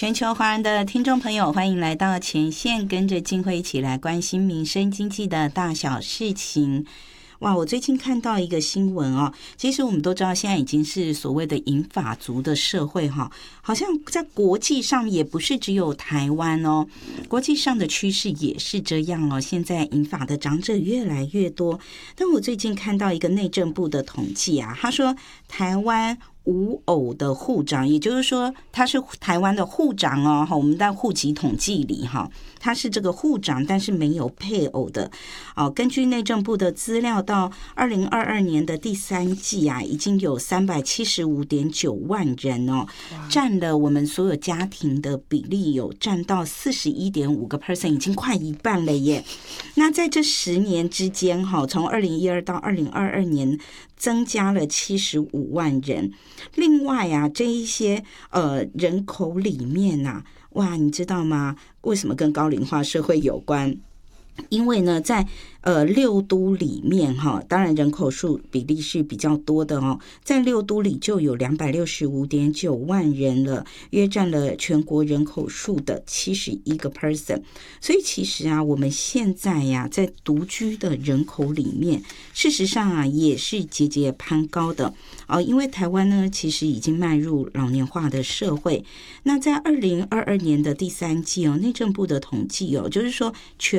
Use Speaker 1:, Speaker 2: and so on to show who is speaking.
Speaker 1: 全球华人的听众朋友，欢迎来到前线，跟着静慧一起来关心民生经济的大小事情。哇，我最近看到一个新闻哦，其实我们都知道现在已经是所谓的银发族的社会哈，好像在国际上也不是只有台湾哦，国际上的趋势也是这样哦，现在银发的长者越来越多。但我最近看到一个内政部的统计啊，他说台湾无偶的户长，也就是说他是台湾的户长哦，我们在户籍统计里哈，他是这个户长，但是没有配偶的。根据内政部的资料，到2022年的第3季啊，已经有375.9万人哦，占了我们所有家庭的比例有占到41.5%，已经快一半了耶。那在这10年之间哈，从2012到2022年增加了75万人。另外啊，这一些人口里面啊，哇，你知道吗？为什么跟高龄化社会有关？因为呢，在6都里面哈，当然人口数比例是比较多的哦，在6都里就有265.9万人了，约占了全国人口数的71%。所以其实啊，我们现在呀，在独居的人口里面，事实上啊，也是节节攀高的因为台湾呢，其实已经迈入老年化的社会。那在2022年的第3季内政部的统计就是说全